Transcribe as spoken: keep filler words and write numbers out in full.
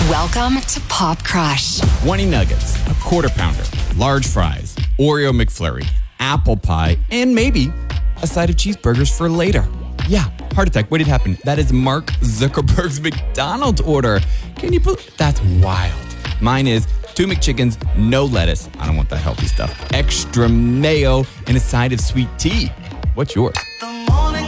Welcome to Pop Crush. twenty nuggets, a quarter pounder, large fries, Oreo McFlurry, apple pie, and maybe a side of cheeseburgers for later. Yeah, heart attack. What did happen? That is Mark Zuckerberg's McDonald's order. Can you believe? That's wild. Mine is two McChickens, no lettuce. I don't want that healthy stuff. Extra mayo and a side of sweet tea. What's yours?